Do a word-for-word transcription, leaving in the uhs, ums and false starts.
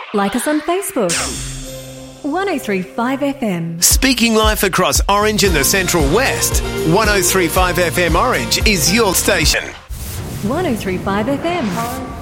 Like us on Facebook. one oh three point five F M. Speaking life across Orange and the Central West, one oh three point five F M Orange is your station. one oh three point five F M.